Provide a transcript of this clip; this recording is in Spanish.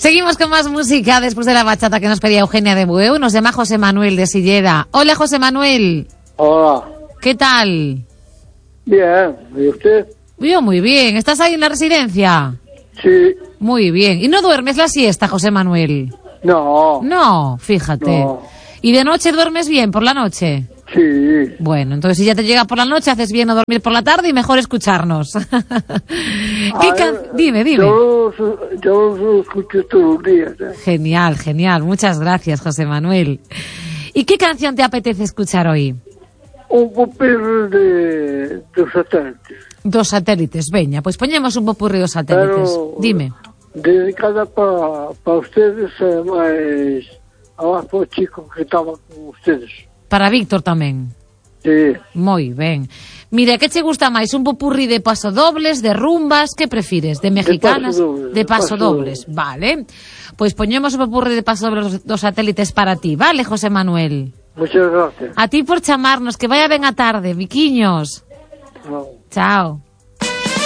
Seguimos con más música después de la bachata que nos pedía Eugenia de Bueu. Nos llama José Manuel de Silleda. Hola, José Manuel. Hola. ¿Qué tal? Bien, ¿y usted? Yo muy bien. ¿Estás ahí en la residencia? Sí. Muy bien. ¿Y no duermes la siesta, José Manuel? No. No, fíjate. No. ¿Y de noche duermes bien por la noche? Sí. Bueno, entonces si ya te llega por la noche, haces bien no dormir por la tarde y mejor escucharnos. Dime. Yo los escucho todos los días. Genial. Muchas gracias, José Manuel. ¿Y qué canción te apetece escuchar hoy? Un popurrí de satélites. Dos satélites, veña, pues poñemos un popurrí dos satélites. Pero Dime. dedicada para ustedes, más abajo para o chico que estaba con ustedes. Para Víctor tamén. Sí. Moi ben. Mira, que che gusta máis? Un popurrí de pasodobles, de rumbas? Que prefires? De mexicanas? De pasodobles. Vale. Pois poñemos un popurrí de pasodobles dos satélites para ti. Vale, José Manuel? Muchas gracias. A ti por chamarnos. Que vaya ben a tarde, miquiños. No. Chao.